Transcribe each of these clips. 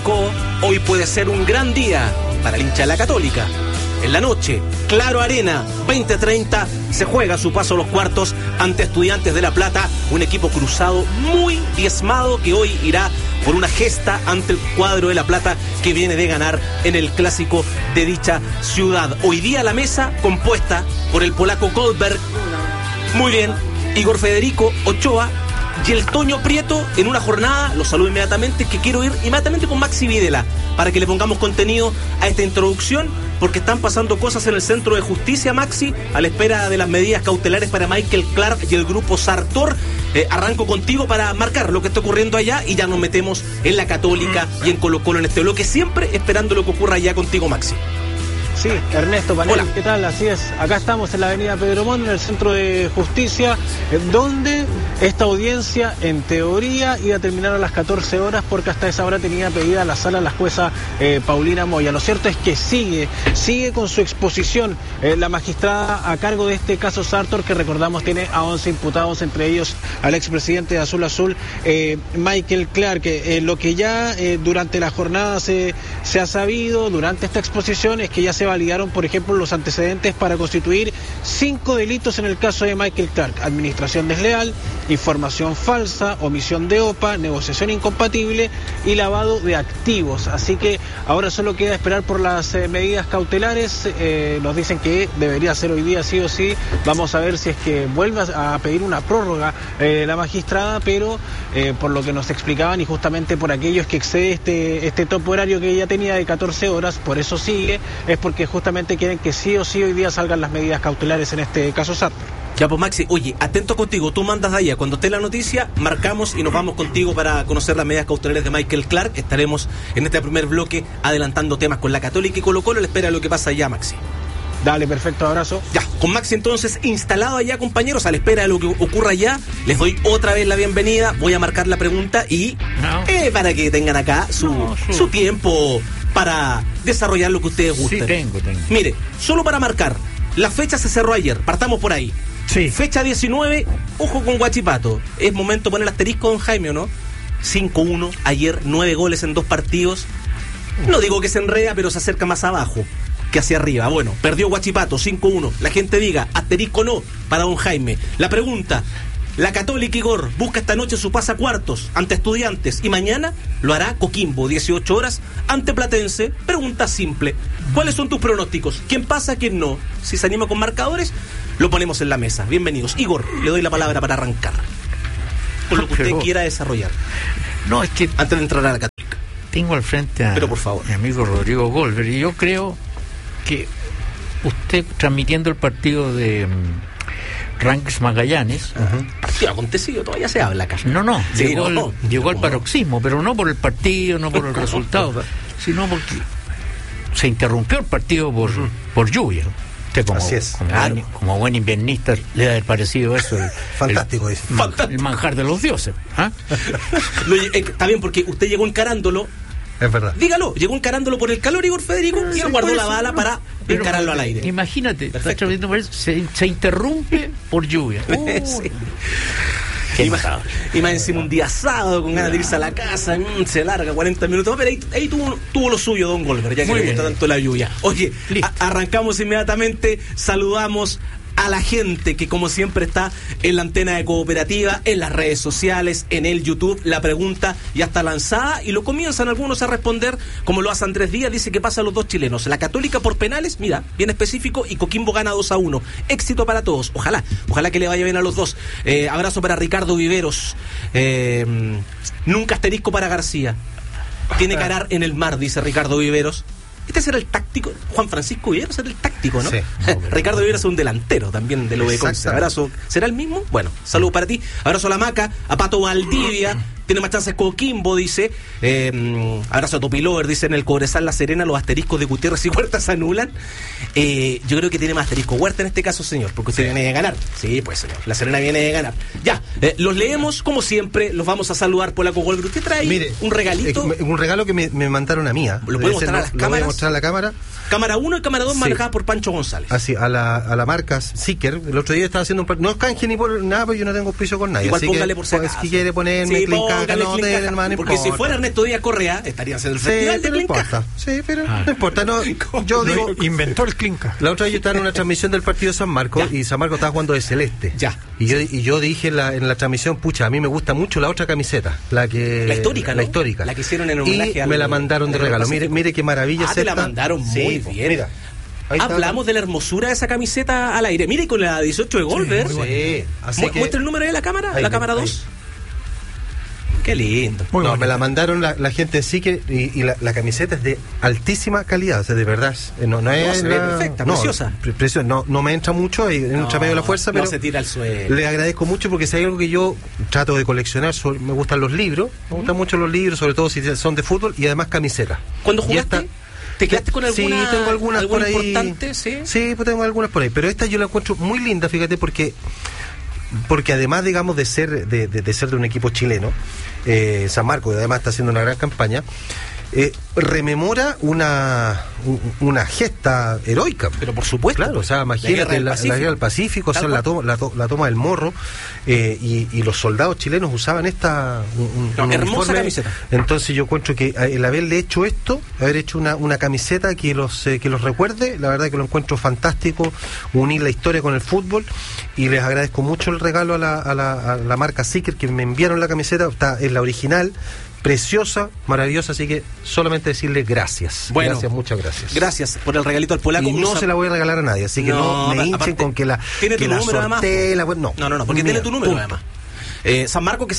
Curicó, hoy puede ser un gran día para el hincha de la Católica. En la noche, Claro Arena, 20:30, se juega su paso a los cuartos ante Estudiantes de La Plata, un equipo cruzado muy diezmado que hoy irá por una gesta ante el cuadro de La Plata que viene de ganar en el clásico de dicha ciudad. Hoy día la mesa compuesta por el polaco Goldberg, muy bien, Igor Federico Ochoa y el Toño Prieto en una jornada, los saludo inmediatamente, que quiero ir inmediatamente con Maxi Videla para que le pongamos contenido a esta introducción, porque están pasando cosas en el Centro de Justicia, Maxi, a la espera de las medidas cautelares para Michael Clark y el grupo Sartor. Arranco contigo para marcar lo que está ocurriendo allá y ya nos metemos en la Católica y en Colo-Colo en este bloque, siempre esperando lo que ocurra allá contigo, Maxi. Sí, Ernesto Panel, hola. ¿Qué tal? Así es, acá estamos en la avenida Pedro Montt, en el Centro de Justicia, donde esta audiencia, en teoría, iba a terminar a las 14 horas, porque hasta esa hora tenía pedida la sala la jueza Paulina Moya. Lo cierto es que sigue con su exposición la magistrada a cargo de este caso Sartor, que recordamos tiene a 11 imputados, entre ellos al expresidente de Azul Azul, Michael Clark. Lo que ya durante la jornada se ha sabido, durante esta exposición, es que ya se validaron, por ejemplo, los antecedentes para constituir 5 delitos en el caso de Michael Clark: administración desleal, información falsa, omisión de OPA, negociación incompatible y lavado de activos. Así que ahora solo queda esperar por las medidas cautelares. Nos dicen que debería ser hoy día sí o sí. Vamos a ver si es que vuelve a pedir una prórroga la magistrada, pero por lo que nos explicaban y justamente por aquello es que excede este tope horario que ella tenía de 14 horas, por eso sigue, es porque justamente quieren que sí o sí hoy día salgan las medidas cautelares en este caso Sartor. Ya pues, Maxi, oye, atento contigo, tú mandas de allá, cuando esté la noticia, marcamos y nos vamos contigo para conocer las medidas cautelares de Michael Clark. Estaremos en este primer bloque adelantando temas con la Católica y Colo-Colo. Le espera lo que pasa allá, Maxi. Dale, perfecto, abrazo. Ya, con Maxi entonces instalado allá, compañeros, a la espera de lo que ocurra allá, les doy otra vez la bienvenida, voy a marcar la pregunta y para que tengan acá su tiempo para desarrollar lo que ustedes gusten. Sí, tengo. Mire, solo para marcar, la fecha se cerró ayer, partamos por ahí. Sí. Fecha 19, ojo con Huachipato. Es momento de poner asterisco, don Jaime, ¿o no? 5-1, ayer 9 goles en 2 partidos. No digo que se enreda, pero se acerca más abajo que hacia arriba. Bueno, perdió Huachipato, 5-1. La gente diga, asterisco no, para don Jaime. La pregunta, la Católica, Igor, busca esta noche su pase a cuartos ante Estudiantes y mañana lo hará Coquimbo, 18 horas, ante Platense. Pregunta simple, ¿cuáles son tus pronósticos? ¿Quién pasa, quién no? Si se anima con marcadores, lo ponemos en la mesa. Bienvenidos. Igor, le doy la palabra para arrancar con lo que usted quiera desarrollar. No, es que antes de entrar a la Católica. Tengo al frente a Pero por favor, mi amigo Rodrigo Goldberg, y yo creo que usted, transmitiendo el partido de Rangers Magallanes, partido acontecido, todavía se habla acá. No, sí, llegó al paroxismo, pero no por el partido, no por el resultado, sino porque se interrumpió el partido por lluvia. Usted como buen inviernista le ha parecido eso fantástico, el manjar de los dioses. Está bien, porque usted llegó encarándolo. Es verdad. Dígalo, llegó encarándolo por el calor, Igor Federico, y él guardó la bala para encararlo al aire. Imagínate, se interrumpe por lluvia. Sí. Y más encima un día sábado con ganas de irse a la casa, se larga 40 minutos, pero ahí tuvo lo suyo don Goldberg, ya que le gusta tanto la lluvia. Oye, arrancamos inmediatamente, saludamos a la gente que como siempre está en la antena de Cooperativa, en las redes sociales, en el YouTube. La pregunta ya está lanzada y lo comienzan algunos a responder, como lo hace Andrés Díaz, dice que pasa a los dos chilenos. La Católica por penales, mira, bien específico, y Coquimbo gana 2-1. Éxito para todos, ojalá que le vaya bien a los dos. Abrazo para Ricardo Viveros. Nunca asterisco para García. Tiene que arar en el mar, dice Ricardo Viveros. Este será el táctico. Juan Francisco Viveros era el táctico, ¿no? Sí. Ricardo Viveros es un delantero también del Conce. Abrazo. ¿Será el mismo? Bueno, saludos para ti. Abrazo a la Maca, a Pato Valdivia. Tiene más chances Coquimbo, dice. Abrazo a Topilover, dice en el Cobresal La Serena, los asteriscos de Gutiérrez y Huerta se anulan. Yo creo que tiene más asterisco Huerta en este caso, señor, porque usted viene de ganar. Sí, pues, señor. La Serena viene de ganar. Ya, los leemos como siempre, los vamos a saludar por la Goldberg. Usted trae un regalito. Un regalo que me mandaron a mí. ¿Lo puede mostrar a las cámaras? Lo voy a mostrar a la cámara. Cámara 1 y cámara 2 manejadas por Pancho González. Así, a la marca Seeker. El otro día estaba haciendo no es canje ni por nada, porque yo no tengo auspicio con nadie. Igual así póngale que, por si acaso. Si quiere ponerme, clicar Porque si fuera Ernesto Díaz Correa, estaría haciendo el festival de Clinca. Sí, pero no importa. Yo digo, inventó el Clinca. La otra vez yo estaba en una transmisión del partido de San Marcos y San Marcos estaba jugando de celeste. Ya. Y yo dije en la transmisión, pucha, a mí me gusta mucho la otra camiseta, la histórica, ¿no? La histórica. La que hicieron en homenaje me la mandaron de regalo. Mire qué maravilla es esta. Te la mandaron muy bien. Mira. Hablamos de la hermosura de esa camiseta al aire. Mire, con la 18 de Golver. Sí. Muestra el número de la cámara, la cámara 2. Qué lindo. Me la mandaron la gente sí que y la camiseta es de altísima calidad, o sea, de verdad. No es perfecta, preciosa. No me entra mucho y entra medio de la fuerza, pero se tira al suelo. Le agradezco mucho porque si hay algo que yo trato de coleccionar, me gustan los libros, mucho los libros, sobre todo si son de fútbol y además camisetas. ¿Cuándo jugaste? ¿Te quedaste con alguna? Sí, tengo algunas por ahí. Importante, sí, pues tengo algunas por ahí, pero esta yo la encuentro muy linda, fíjate, porque además, digamos, de ser de un equipo chileno, San Marcos, y además está haciendo una gran campaña, rememora una gesta heroica. Pero por supuesto. Claro, o sea, imagínate la guerra del Pacífico, o sea, la toma del Morro, y los soldados chilenos usaban esta hermosa camiseta. Entonces yo encuentro que el haberle hecho esto, haber hecho una camiseta que los recuerde, la verdad que lo encuentro fantástico, unir la historia con el fútbol, y les agradezco mucho el regalo a la marca Seeker, que me enviaron la camiseta, es la original, preciosa, maravillosa, así que solamente decirle gracias. Bueno, gracias, muchas gracias. Gracias por el regalito al polaco. Y no se la voy a regalar a nadie, así que no me hinchen con que la tiene tu número además. No, porque tiene tu número además. San Marcos que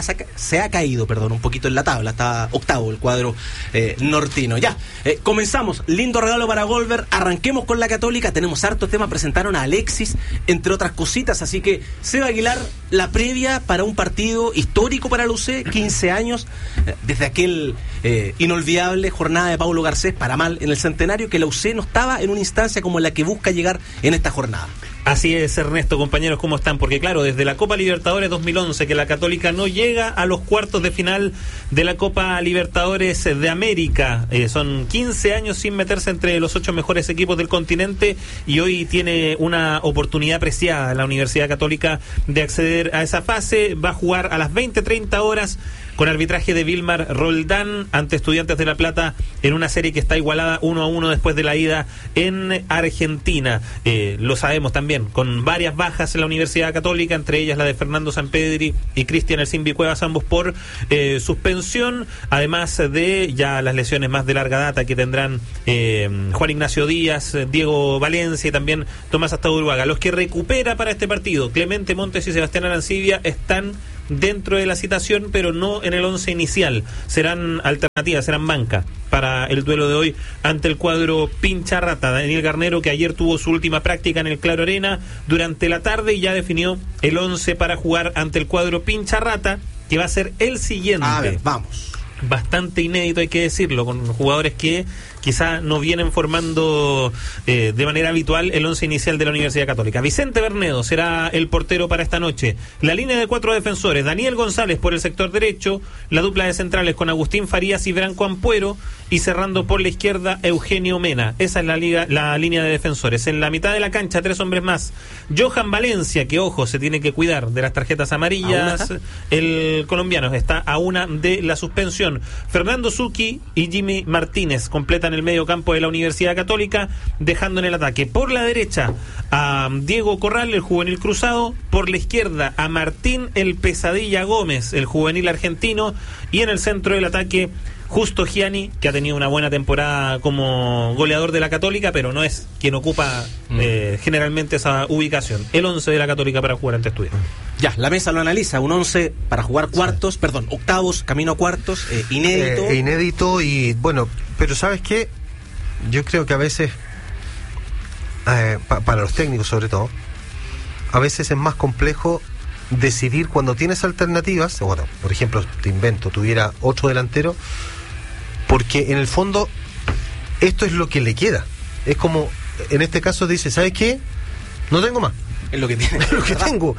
se ha caído, un poquito en la tabla, está octavo el cuadro nortino. Ya, comenzamos. Lindo regalo para Golver. Arranquemos con la Católica. Tenemos hartos temas. Presentaron a Alexis, entre otras cositas. Así que Seba Aguilar, la previa para un partido histórico para la UC, 15 años, desde aquel inolvidable jornada de Paulo Garcés, para mal, en el centenario, que la UC no estaba en una instancia como la que busca llegar en esta jornada. Así es, Ernesto, compañeros, ¿cómo están? Porque claro, desde la Copa Libertadores 2011 que la Católica no llega a los cuartos de final de la Copa Libertadores de América. Son 15 años sin meterse entre los 8 mejores equipos del continente, y hoy tiene una oportunidad preciada la Universidad Católica de acceder a esa fase. Va a jugar a las 20:30 horas con arbitraje de Vilmar Roldán ante Estudiantes de La Plata en una serie que está igualada 1-1 después de la ida en Argentina. Lo sabemos también, con varias bajas en la Universidad Católica, entre ellas la de Fernando Sampedri y Cristian El Simbi Cuevas, ambos por suspensión, además de ya las lesiones más de larga data que tendrán Juan Ignacio Díaz, Diego Valencia y también Tomás Astaburuaga. Los que recupera para este partido, Clemente Montes y Sebastián Arancibia, están dentro de la citación, pero no en el 11 inicial. Serán alternativas, serán banca para el duelo de hoy ante el cuadro Pincharrata. Daniel Garnero, que ayer tuvo su última práctica en el Claro Arena durante la tarde, y ya definió el 11 para jugar ante el cuadro Pincharrata, que va a ser el siguiente. A ver, vamos. Bastante inédito, hay que decirlo, con jugadores que quizá no vienen formando de manera habitual el 11 inicial de la Universidad Católica. Vicente Bernedo será el portero para esta noche. La línea de 4 defensores: Daniel González por el sector derecho, la dupla de centrales con Agustín Farías y Branco Ampuero, y cerrando por la izquierda Eugenio Mena. Esa es la línea de defensores. En la mitad de la cancha, 3 hombres más: Johan Valencia, que ojo, se tiene que cuidar de las tarjetas amarillas. El colombiano está a una de la suspensión. Fernando Zucchi y Jimmy Martínez completan el medio campo de la Universidad Católica, dejando en el ataque por la derecha a Diego Corral, el juvenil cruzado; por la izquierda a Martín el Pesadilla Gómez, el juvenil argentino; y en el centro del ataque Justo Gianni, que ha tenido una buena temporada como goleador de la Católica, pero no es quien ocupa generalmente esa ubicación. El 11 de la Católica para jugar ante Estudiantes. Ya, la mesa lo analiza, un 11 para jugar octavos, camino a cuartos, inédito. Inédito, y bueno, pero ¿sabes qué? Yo creo que a veces, para los técnicos sobre todo, a veces es más complejo decidir cuando tienes alternativas. Bueno, por ejemplo, te invento, tuviera 8 delanteros, porque en el fondo esto es lo que le queda. Es como, en este caso dice, ¿sabes qué? No tengo más. Es lo que tiene. Es lo que tengo.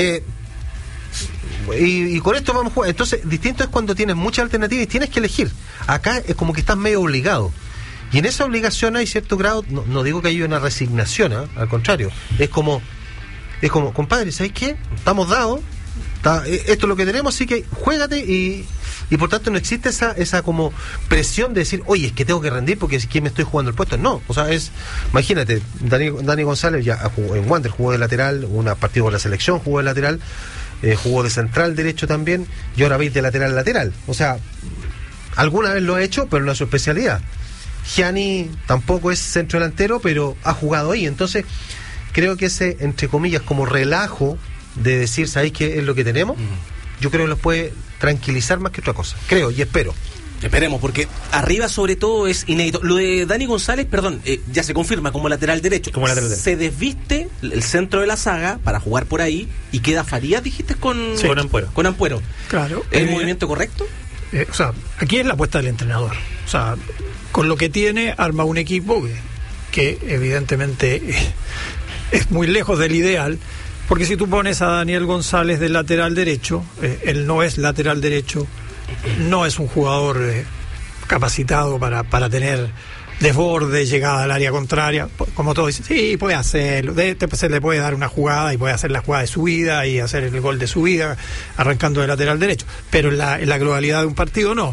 Y con esto vamos a jugar. Entonces, distinto es cuando tienes muchas alternativas y tienes que elegir. Acá es como que estás medio obligado. Y en esa obligación hay cierto grado, no digo que haya una resignación, al contrario. Es como, compadre, ¿sabes qué? Estamos dados, esto es lo que tenemos, así que juégate y por tanto no existe esa como presión de decir, oye, es que tengo que rendir porque es que me estoy jugando el puesto. No, o sea, imagínate, Dani González ya jugó en Wander, jugó de lateral, un partido con la selección, jugó de lateral, jugó de central derecho también, y ahora veis de lateral. O sea, alguna vez lo ha hecho, pero no es su especialidad. Gianni tampoco es centro delantero, pero ha jugado ahí. Entonces, creo que ese, entre comillas, como relajo de decir, ¿sabéis qué es lo que tenemos? Yo creo que los puede tranquilizar más que otra cosa. Creo y espero. Esperemos, porque arriba sobre todo es inédito. Lo de Dani González, ya se confirma como lateral derecho. Se desviste el centro de la saga para jugar por ahí y queda Farías, dijiste, con Ampuero. Con Ampuero. Claro. ¿El movimiento correcto? O sea, aquí es la apuesta del entrenador. O sea, con lo que tiene, arma un equipo que evidentemente es muy lejos del ideal. Porque si tú pones a Daniel González de lateral derecho, él no es lateral derecho, no es un jugador capacitado para tener desborde, llegada al área contraria. Como todos dicen, sí, puede hacerlo, se le puede dar una jugada y puede hacer la jugada de su vida y hacer el gol de su vida arrancando de lateral derecho, pero en la globalidad de un partido no.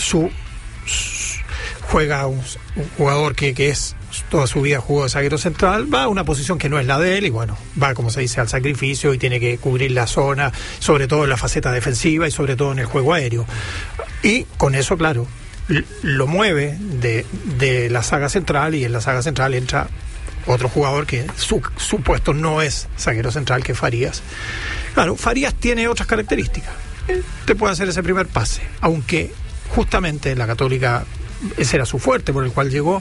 Juega un jugador que es toda su vida jugó de zaguero central, va a una posición que no es la de él y bueno, va, como se dice, al sacrificio y tiene que cubrir la zona, sobre todo en la faceta defensiva y sobre todo en el juego aéreo. Y con eso, claro, lo mueve de la saga central, y en la saga central entra otro jugador que su puesto no es zaguero central, que es Farías. Claro, Farías tiene otras características. Te puede hacer ese primer pase, aunque justamente la Católica, ese era su fuerte por el cual llegó,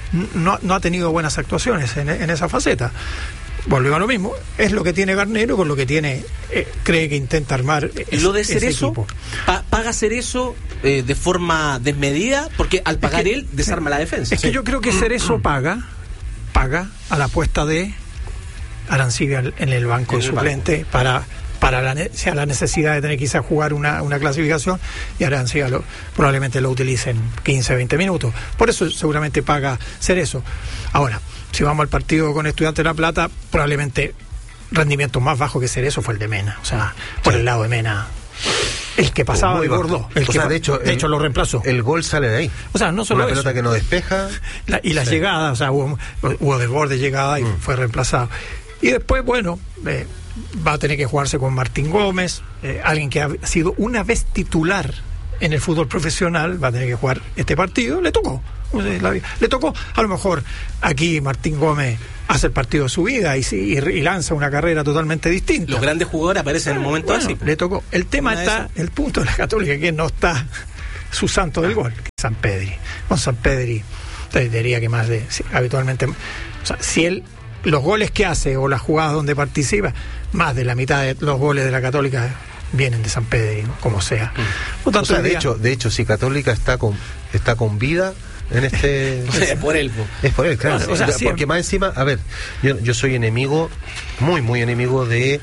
no ha tenido buenas actuaciones en esa faceta. Volvemos a lo mismo, es lo que tiene Garnero, con lo que tiene, cree que intenta armar lo de Cerezo, ese equipo. ¿Paga Cerezo de forma desmedida? Porque al pagar él desarma la defensa. Es que yo creo que Cerezo paga a la apuesta de Arancibia en el banco de suplente para la necesidad de tener quizás jugar una clasificación, y Arancibia probablemente lo utilicen 15, 20 minutos. Por eso seguramente paga Cerezo. Ahora, si vamos al partido con Estudiantes de La Plata, probablemente rendimiento más bajo que Cerezo fue el de Mena. O sea, por el lado de Mena, el que pasaba de gordo. De hecho lo reemplazó. El gol sale de ahí. O sea, no solo una pelota que no despeja. Las llegadas, o sea, hubo desborde, llegada y fue reemplazado. Y después, bueno, va a tener que jugarse con Martín Gómez, alguien que ha sido una vez titular en el fútbol profesional, va a tener que jugar este partido. Le tocó, a lo mejor aquí Martín Gómez hace el partido de su vida y lanza una carrera totalmente distinta. Los grandes jugadores aparecen en el momento así. Le tocó. El tema está, el punto de la Católica, que no está su santo del gol, que es Sampedri. Con Sampedri, te diría que más de, habitualmente, o sea, si él, los goles que hace o las jugadas donde participa, más de la mitad de los goles de la Católica vienen de Sampedri, ¿no? Como sea. Por tanto, de hecho, si Católica está con vida en este... Es por él, claro. O sea, porque más encima, a ver, yo soy enemigo, muy, muy enemigo de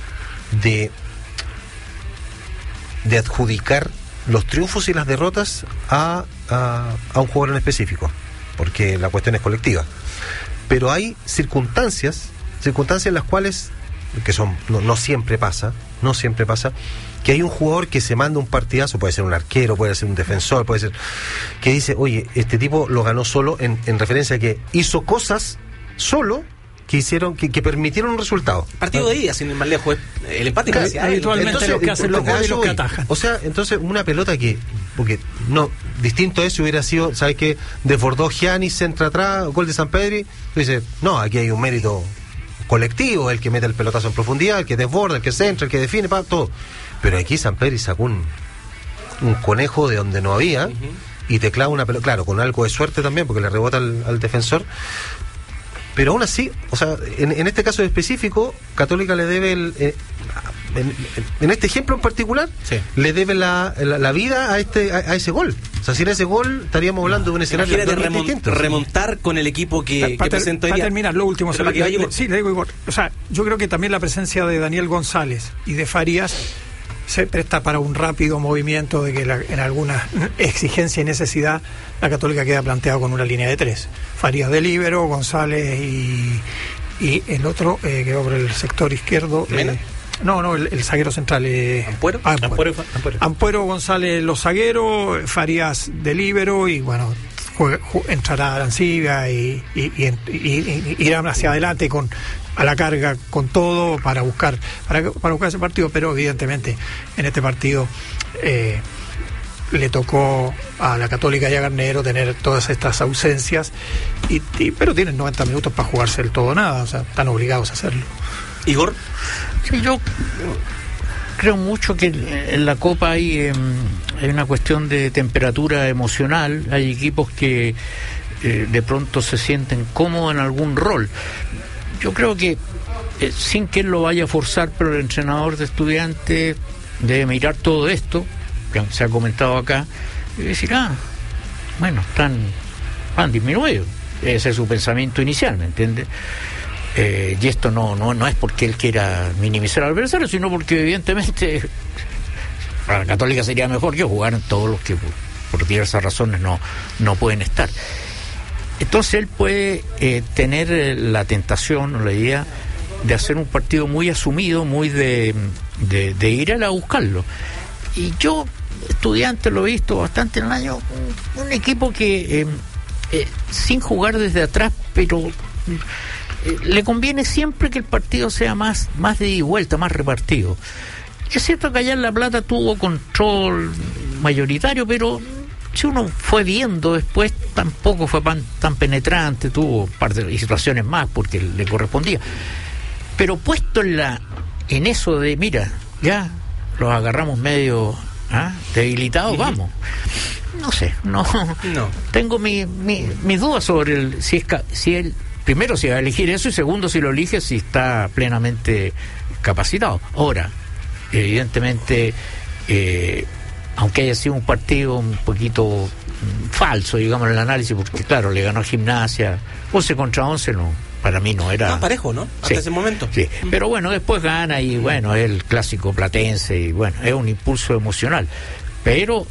adjudicar los triunfos y las derrotas a un jugador en específico, porque la cuestión es colectiva. Pero hay circunstancias en las cuales, que son, no siempre pasa, que hay un jugador que se manda un partidazo, puede ser un arquero, puede ser un defensor, puede ser, que dice, oye, este tipo lo ganó solo, en referencia a que hizo cosas solo que hicieron, que permitieron un resultado. Partido de ida, sin ir más lejos, el empate casi. Habitualmente lo que hacen los goles y los que atajan. O sea, entonces una pelota porque no, distinto a eso hubiera sido, ¿sabes qué? Desbordó Gianni, centra atrás, gol de Sampedri, tú dices, no, aquí hay un mérito colectivo, el que mete el pelotazo en profundidad, el que desborda, el que centra, el que define, todo. Pero aquí Sampedri sacó un conejo de donde no había, y te clava una pelota, claro, con algo de suerte también, porque le rebota al defensor. Pero aún así, o sea, en este caso específico, Católica le debe en este ejemplo en particular, le debe la vida a ese gol. O sea, sin ese gol estaríamos hablando de un escenario distinto. Remontar con el equipo que presentó para terminar, lo último. Sí, le digo igual. O sea, yo creo que también la presencia de Daniel González y de Farías se presta para un rápido movimiento de que en alguna exigencia y necesidad la Católica queda planteado con una línea de 3. Farías de líbero, González y el otro que va por el sector izquierdo, el zaguero central. ¿Ampuero? Ampuero González, los zagueros, Farías de líbero, y bueno, entrará Arancibia y irán hacia adelante a la carga con todo para buscar ese partido, pero evidentemente en este partido le tocó a la Católica y a Garnero tener todas estas ausencias, pero tienen 90 minutos para jugarse el todo o nada, o sea, están obligados a hacerlo. Igor. Sí, yo creo mucho que en la Copa hay una cuestión de temperatura emocional. Hay equipos que de pronto se sienten cómodos en algún rol. Yo creo que sin que él lo vaya a forzar, pero el entrenador de Estudiantes debe mirar todo esto que se ha comentado acá y decir, bueno, han disminuido. Ese es su pensamiento inicial, ¿me entiendes? Y esto no es porque él quiera minimizar al adversario, sino porque evidentemente para la Católica sería mejor que jugaran todos los que por diversas razones no pueden estar. Entonces él puede tener la tentación o la idea de hacer un partido muy asumido, muy de ir a buscarlo. Y yo, Estudiantes, lo he visto bastante en el año, un equipo que sin jugar desde atrás, pero le conviene siempre que el partido sea más de ida y vuelta, más repartido. Es cierto que allá en La Plata tuvo control mayoritario, pero si uno fue viendo después, tampoco fue tan penetrante, tuvo un par de situaciones más porque le correspondía. Pero puesto en eso de, mira, ya los agarramos medio debilitados, vamos. No sé, no. Tengo mis dudas sobre si él primero, si va a elegir eso, y segundo, si lo elige, si está plenamente capacitado. Ahora, evidentemente, aunque haya sido un partido un poquito falso, digamos, en el análisis, porque claro, le ganó a Gimnasia, 11 contra 11, para mí no era... parejo, ¿no? Hasta ese momento. Sí, pero bueno, después gana y bueno, es el clásico platense y bueno, es un impulso emocional. Pero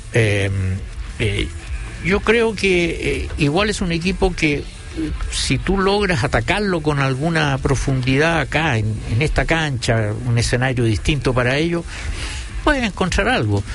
yo creo que igual es un equipo que si tú logras atacarlo con alguna profundidad acá, en esta cancha, un escenario distinto para ellos, pueden encontrar algo.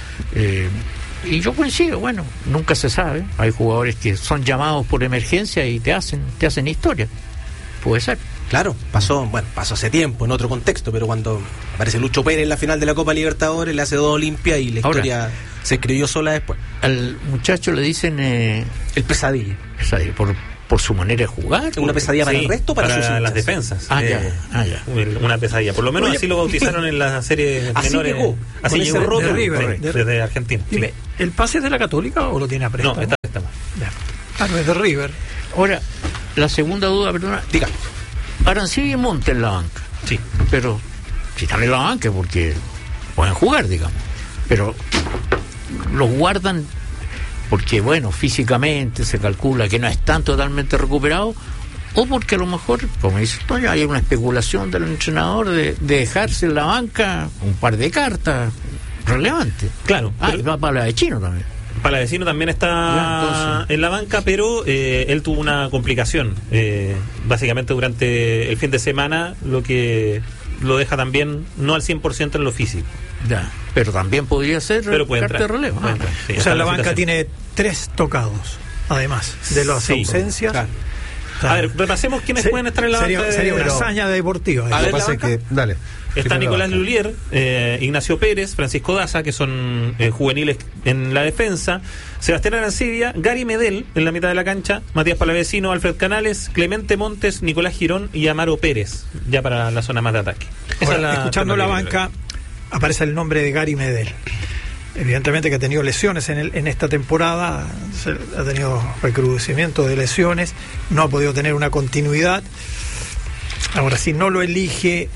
Y yo coincido, bueno, nunca se sabe. Hay jugadores que son llamados por emergencia y te hacen historia. Puede ser. Claro, pasó hace tiempo, en otro contexto, pero cuando aparece Lucho Pérez en la final de la Copa Libertadores, le hace 2 Olimpia y la historia se escribió sola después. Al muchacho le dicen... el pesadilla. Por su manera de jugar. ¿Una pesadilla para el resto? Para las defensas. Ya. Una pesadilla. Por lo menos así lo bautizaron en las series menores. Así llegó de River, desde Argentina. Dime, ¿el pase es de la Católica o lo tiene a préstamo? No, está más. Es de River. Ahora, la segunda duda, perdona. Diga. Arancibia y Monte en la banca. Sí. Pero si están en la banca porque pueden jugar, digamos. Pero los guardan porque, bueno, físicamente se calcula que no están totalmente recuperados, o porque a lo mejor, como dice Toño, hay una especulación del entrenador de dejarse en la banca un par de cartas relevantes. Claro. Y va para la de Chino también. Palavecino también está en la banca, pero él tuvo una complicación básicamente durante el fin de semana, lo que lo deja también no al 100% en lo físico. Ya, pero también podría ser carta de relevo. Sí, o sea, la banca tiene 3 tocados, además de las ausencias. Claro. A ver, repasemos quiénes pueden estar en la banca. Sería una hazaña deportiva. A ver, dale. Está Nicolás Lulier, Ignacio Pérez, Francisco Daza, que son juveniles en la defensa, Sebastián Arancibia, Gary Medel en la mitad de la cancha, Matías Palavecino, Alfred Canales, Clemente Montes, Nicolás Girón y Amaro Pérez, ya para la zona más de ataque. Escuchando la banca, aparece el nombre de Gary Medel. Evidentemente que ha tenido lesiones en esta temporada, ha tenido recrudecimiento de lesiones, no ha podido tener una continuidad. Ahora, si no lo elige,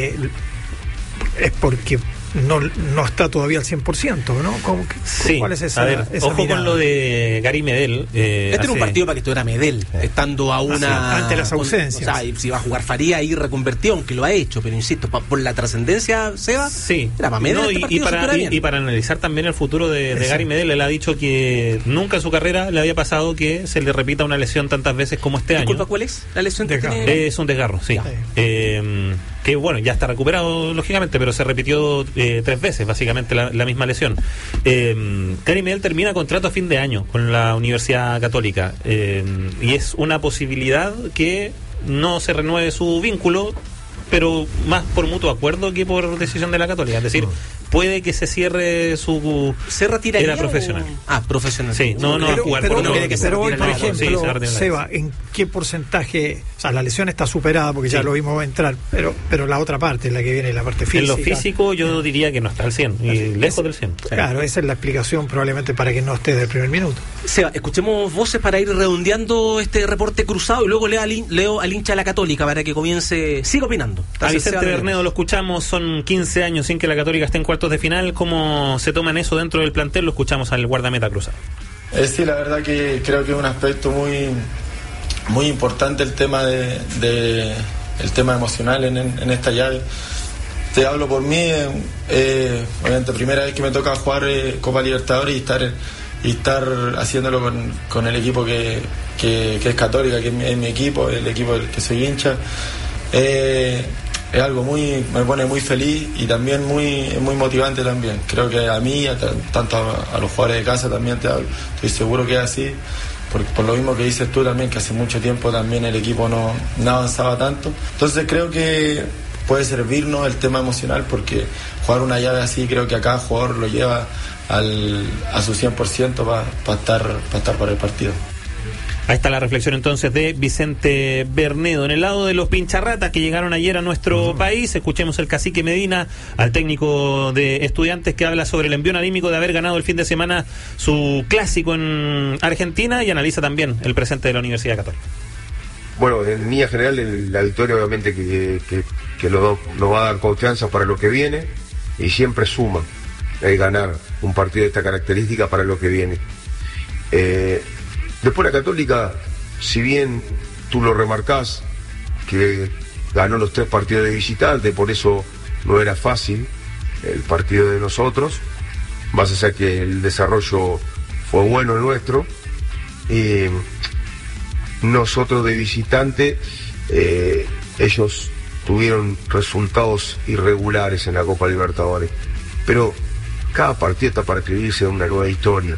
es porque no está todavía al 100%, ¿no? Sí. ¿Cuál es esa? A ver, esa ojo mirada? con lo de Gary Medel. Era un partido para que estuviera Medel, estando a una... ante las ausencias. O sea, si va a jugar Faría ahí reconvertido, aunque lo ha hecho, pero insisto, por la trascendencia, Seba, sí. Era para Medel. No, y para analizar también el futuro de Gary Medel, él ha dicho que nunca en su carrera le había pasado que se le repita una lesión tantas veces como este año. ¿Cuál es la lesión que tiene? Es un desgarro, sí. que bueno, ya está recuperado lógicamente, pero se repitió 3 veces básicamente la misma lesión. Gary Medel termina contrato a fin de año con la Universidad Católica, y es una posibilidad que no se renueve su vínculo, pero más por mutuo acuerdo que por decisión de la Católica. Es decir, puede que se cierre su era profesional. Profesional. Sí, no a jugar. Pero hoy, por ejemplo, Seba, ¿en qué porcentaje? O sea, la lesión está superada porque ya lo vimos entrar, pero la otra parte, la que viene, la parte física. En lo físico yo diría que no está al 100, y lejos del 100. Claro, esa es la explicación probablemente para que no esté del primer minuto. Seba, escuchemos voces para ir redondeando este reporte cruzado y luego leo al hincha de la Católica para que comience, siga opinando. A Vicente Bernedo lo escuchamos, son 15 años sin que la Católica esté en cuartos de final. ¿Cómo se toman eso dentro del plantel? Lo escuchamos al guardameta cruzado. Sí, la verdad que creo que es un aspecto muy importante el tema el tema emocional en esta llave. Te hablo por mí, obviamente primera vez que me toca jugar Copa Libertadores y estar haciéndolo con el equipo que es Católica, que es mi equipo, el equipo del que soy hincha. Es algo me pone muy feliz y también muy motivante también. Creo que a mí, tanto a los jugadores de casa también estoy seguro que es así, por lo mismo que dices tú también, que hace mucho tiempo también el equipo no avanzaba tanto. Entonces creo que puede servirnos el tema emocional, porque jugar una llave así creo que a cada jugador lo lleva a su 100% para estar para el partido. Ahí está la reflexión entonces de Vicente Bernedo. En el lado de los pincharratas que llegaron ayer a nuestro país, escuchemos el cacique Medina, al técnico de Estudiantes, que habla sobre el envío anímico de haber ganado el fin de semana su clásico en Argentina, y analiza también el presente de la Universidad Católica. Bueno, en línea general la victoria obviamente que nos va a dar confianza para lo que viene, y siempre suma ganar un partido de esta característica para lo que viene. Después la Católica, si bien tú lo remarcás, que ganó los 3 partidos de visitante, por eso no era fácil el partido de nosotros, más allá que el desarrollo fue bueno el nuestro, nosotros de visitante, ellos tuvieron resultados irregulares en la Copa Libertadores, pero cada partido está para escribirse una nueva historia.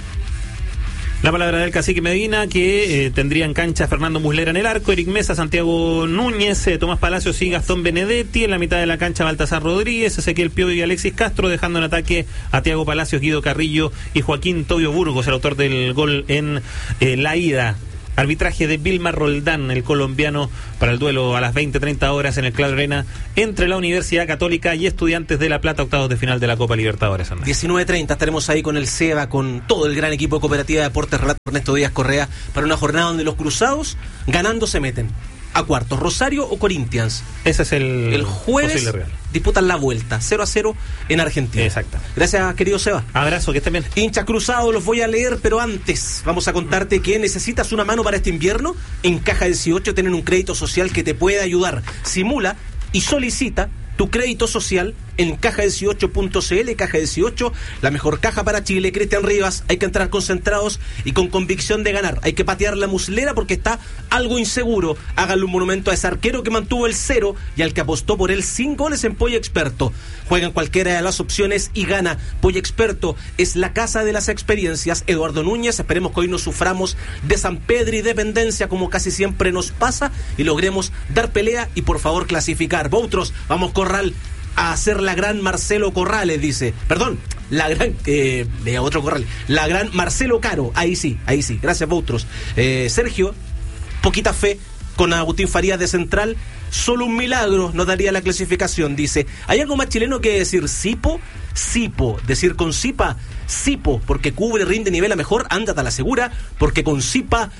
La palabra del cacique Medina, que tendría en cancha Fernando Muslera en el arco, Eric Mesa, Santiago Núñez, Tomás Palacios y Gastón Benedetti. En la mitad de la cancha Baltasar Rodríguez, Ezequiel Pio y Alexis Castro, dejando en ataque a Thiago Palacios, Guido Carrillo y Joaquín Tobio Burgos, el autor del gol en la ida. Arbitraje de Vilmar Roldán, el colombiano, para el duelo a las 20:30 horas en el Claro Arena entre la Universidad Católica y Estudiantes de La Plata, octavos de final de la Copa Libertadores. 19:30 estaremos ahí con el Seba, con todo el gran equipo de Cooperativa de Deportes Relato Ernesto Díaz Correa, para una jornada donde los cruzados ganando se meten a cuartos, Rosario o Corinthians. Ese es el jueves real. Disputan la vuelta 0-0 en Argentina. Exacto. Gracias, querido Seba. Abrazo, que estén bien. Hinchas cruzados, los voy a leer, pero antes vamos a contarte que necesitas una mano para este invierno. En Caja 18 tienen un crédito social que te puede ayudar. Simula y solicita tu crédito social en caja18.cl. Caja 18, la mejor caja para Chile. Cristian Rivas, hay que entrar concentrados y con convicción de ganar. Hay que patear la muslera porque está algo inseguro. Háganle un monumento a ese arquero que mantuvo el 0 y al que apostó por él 5 goles en Pollo Experto. Juega en cualquiera de las opciones y gana. Pollo Experto es la casa de las experiencias. Eduardo Núñez, esperemos que hoy no suframos de San Pedro y dependencia como casi siempre nos pasa y logremos dar pelea y por favor clasificar. Votros, vamos Corral a hacer la gran Marcelo Corrales, dice. Perdón, la gran otro Corrales. La gran Marcelo Caro. Ahí sí. Gracias, Votros. Sergio, poquita fe con Agustín Farías de central. Solo un milagro nos daría la clasificación, dice. ¿Hay algo más chileno que decir Sipo? Sipo. Decir con Sipa, Sipo, porque cubre, rinde, nivela mejor, ándate a la segura, porque con Sipa,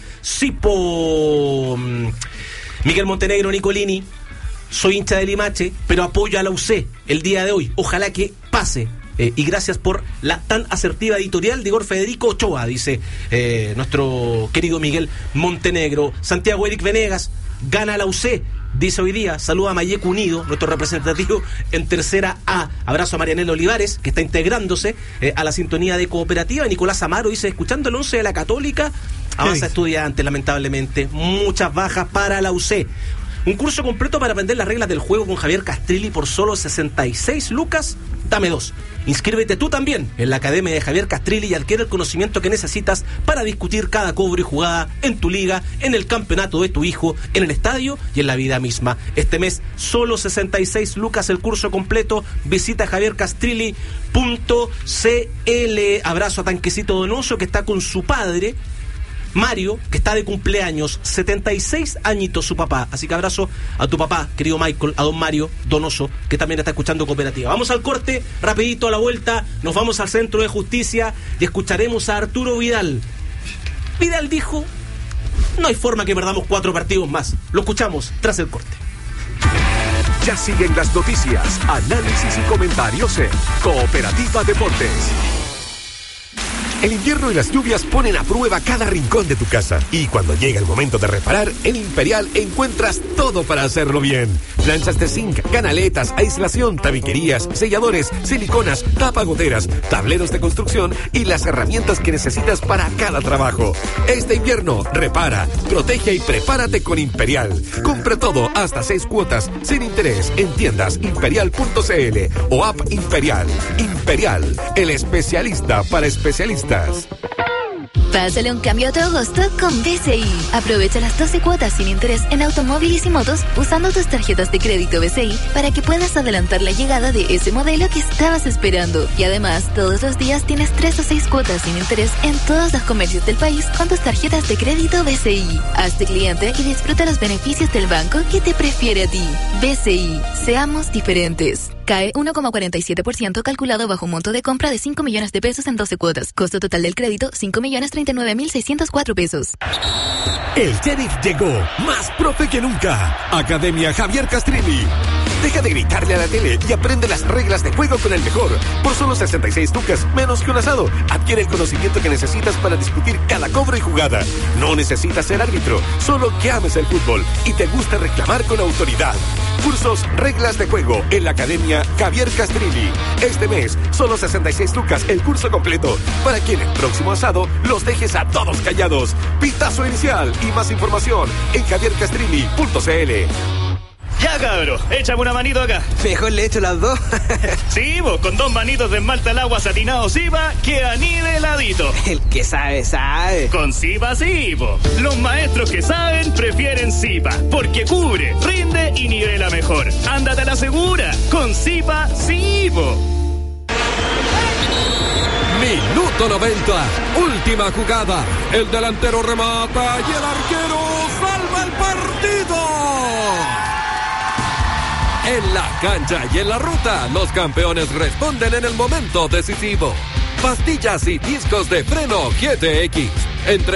Sipo. Miguel Montenegro, Nicolini. Soy hincha de Limache, pero apoyo a la UC el día de hoy. Ojalá que pase. Y gracias por la tan asertiva editorial de Igor Federico Ochoa, dice nuestro querido Miguel Montenegro. Santiago Eric Venegas, gana la UC, dice hoy día. Saluda a Mayeco Unido, nuestro representativo en tercera A. Abrazo a Marianela Olivares, que está integrándose a la sintonía de Cooperativa. Nicolás Amaro dice, escuchando el 11 de la Católica, avanza Estudiantes, lamentablemente. Muchas bajas para la UC. Un curso completo para aprender las reglas del juego con Javier Castrilli por solo 66 lucas. Dame 2. Inscríbete tú también en la Academia de Javier Castrilli y adquiere el conocimiento que necesitas para discutir cada cobro y jugada en tu liga, en el campeonato de tu hijo, en el estadio y en la vida misma. Este mes, solo 66 lucas el curso completo. Visita javiercastrilli.cl. Abrazo a Tanquecito Donoso, que está con su padre Mario, que está de cumpleaños, 76 añitos su papá. Así que abrazo a tu papá, querido Michael, a don Mario Donoso, que también está escuchando Cooperativa. Vamos al corte, rapidito a la vuelta, nos vamos al Centro de Justicia y escucharemos a Arturo Vidal. Vidal dijo: no hay forma que perdamos 4 partidos más. Lo escuchamos tras el corte. Ya siguen las noticias, análisis y comentarios en Cooperativa Deportes. El invierno y las lluvias ponen a prueba cada rincón de tu casa. Y cuando llega el momento de reparar, en Imperial encuentras todo para hacerlo bien. Planchas de zinc, canaletas, aislación, tabiquerías, selladores, siliconas, tapagoteras, tableros de construcción y las herramientas que necesitas para cada trabajo. Este invierno, repara, protege y prepárate con Imperial. Compra todo hasta 6 cuotas, sin interés, en tiendas imperial.cl o app Imperial. Imperial, el especialista para especialistas. Pásale un cambio a tu agosto con BCI. Aprovecha las 12 cuotas sin interés en automóviles y motos usando tus tarjetas de crédito BCI para que puedas adelantar la llegada de ese modelo que estabas esperando. Y además, todos los días tienes 3 o 6 cuotas sin interés en todos los comercios del país con tus tarjetas de crédito BCI. Hazte cliente y disfruta los beneficios del banco que te prefiere a ti. BCI, seamos diferentes. CAE 1,47% calculado bajo un monto de compra de 5 millones de pesos en 12 cuotas. Costo total del crédito, 5.039.604 pesos. El sheriff llegó, más profe que nunca. Academia Javier Castrilli. Deja de gritarle a la tele y aprende las reglas de juego con el mejor. Por solo 66 lucas, menos que un asado. Adquiere el conocimiento que necesitas para discutir cada cobro y jugada. No necesitas ser árbitro, solo que ames el fútbol y te gusta reclamar con autoridad. Cursos Reglas de Juego en la Academia Javier Castrilli. Este mes, solo 66 lucas el curso completo, para que en el próximo asado los dejes a todos callados. Pitazo inicial y más información en javiercastrilli.cl. Ya, cabro, échame una manito acá. Mejor le echo las 2. Sí, vos, con 2 manitos de esmalta al agua satinado Sipa, que anideladito. El que sabe, sabe. Con Sipa sí, po. Los maestros que saben prefieren Sipa, porque cubre, rinde y nivela mejor. Ándate a la segura, con Sipa sí, po. Minuto 90, última jugada. El delantero remata y el arquero salva el partido. En la cancha y en la ruta, los campeones responden en el momento decisivo. Pastillas y discos de freno GTX. Entre